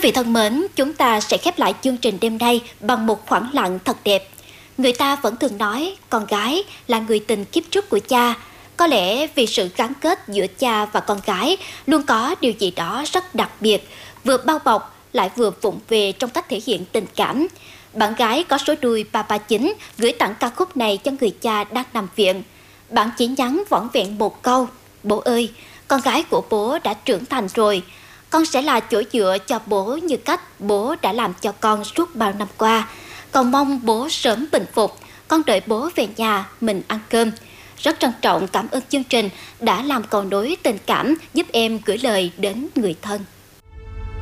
vị thân mến, chúng ta sẽ khép lại chương trình đêm nay bằng một khoảng lặng thật đẹp. Người ta vẫn thường nói con gái là người tình kiếp trước của cha. Có lẽ vì sự gắn kết giữa cha và con gái luôn có điều gì đó rất đặc biệt, vừa bao bọc lại vừa vụng về trong cách thể hiện tình cảm. Bạn gái có số đuôi 339 gửi tặng ca khúc này cho người cha đang nằm viện. Bạn chỉ nhắn vỏn vẹn một câu: bố ơi, con gái của bố đã trưởng thành rồi. Con sẽ là chỗ dựa cho bố như cách bố đã làm cho con suốt bao năm qua. Con mong bố sớm bình phục. Con đợi bố về nhà mình ăn cơm. Rất trân trọng cảm ơn chương trình đã làm cầu nối tình cảm, giúp em gửi lời đến người thân.